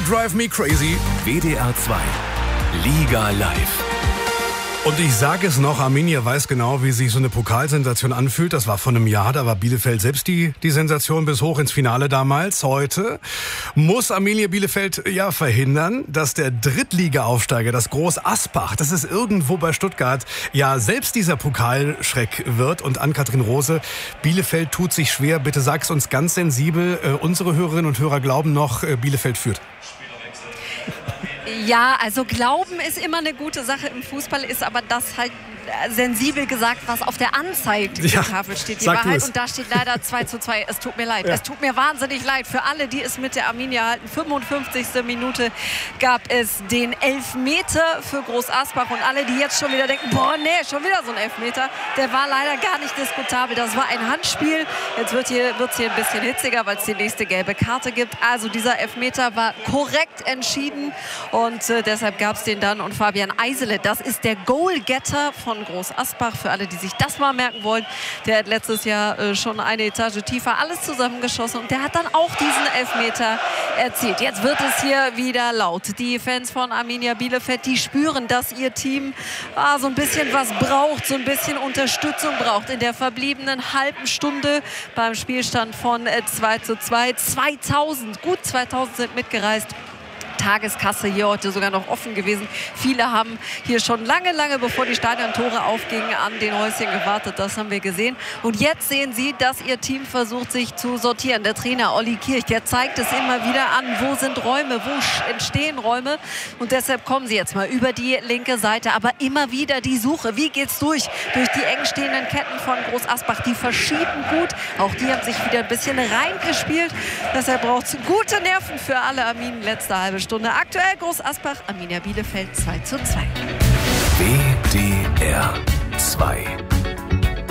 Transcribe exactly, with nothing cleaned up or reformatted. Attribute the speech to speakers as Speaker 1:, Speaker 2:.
Speaker 1: Drive Me Crazy.
Speaker 2: W D R zwei. Liga live.
Speaker 1: Und ich sage es noch, Arminia weiß genau, wie sich so eine Pokalsensation anfühlt. Das war vor einem Jahr, da war Bielefeld selbst die, die Sensation bis hoch ins Finale damals. Heute muss Arminia Bielefeld ja verhindern, dass der Drittliga-Aufsteiger, das Groß Asbach, das ist irgendwo bei Stuttgart, ja selbst dieser Pokalschreck wird. Und Ann-Kathrin Rose, Bielefeld tut sich schwer. Bitte sag's uns ganz sensibel. Äh, unsere Hörerinnen und Hörer glauben noch, äh, Bielefeld führt.
Speaker 3: Ja, also Glauben ist immer eine gute Sache im Fußball, ist aber das halt sensibel gesagt, was auf der Anzeigetafel ja, steht, die Wahrheit. Und da steht leider zwei zu zwei. Es tut mir leid. Ja. Es tut mir wahnsinnig leid für alle, die es mit der Arminia halten. fünfundfünfzigste Minute gab es den Elfmeter für Groß Asbach. Und alle, die jetzt schon wieder denken, boah, nee, schon wieder so ein Elfmeter, der war leider gar nicht diskutabel. Das war ein Handspiel. Jetzt wird hier, wird's hier ein bisschen hitziger, weil es die nächste gelbe Karte gibt. Also dieser Elfmeter war korrekt entschieden. Und äh, deshalb gab es den dann. Und Fabian Eisele, das ist der Goalgetter von Groß Asbach, für alle, die sich das mal merken wollen. Der hat letztes Jahr äh, schon eine Etage tiefer alles zusammengeschossen und der hat dann auch diesen Elfmeter erzielt. Jetzt wird es hier wieder laut. Die Fans von Arminia Bielefeld, die spüren, dass ihr Team ah, so ein bisschen was braucht, so ein bisschen Unterstützung braucht in der verbliebenen halben Stunde beim Spielstand von äh, zwei zu zwei. zweitausend, gut zweitausend sind mitgereist. Tageskasse hier heute sogar noch offen gewesen. Viele haben hier schon lange, lange bevor die Stadiontore aufgingen, an den Häuschen gewartet. Das haben wir gesehen. Und jetzt sehen Sie, dass Ihr Team versucht, sich zu sortieren. Der Trainer Olli Kirch, der zeigt es immer wieder an, wo sind Räume, wo entstehen Räume. Und deshalb kommen Sie jetzt mal über die linke Seite. Aber immer wieder die Suche. Wie geht's durch? Durch die eng stehenden Ketten von Groß Asbach. Die verschieben gut. Auch die haben sich wieder ein bisschen reingespielt. Deshalb braucht es gute Nerven für alle Arminen. Letzte halbe Stunde. Aktuell Groß Asbach, Arminia Bielefeld zwei zu zwei.
Speaker 2: W D R zwei.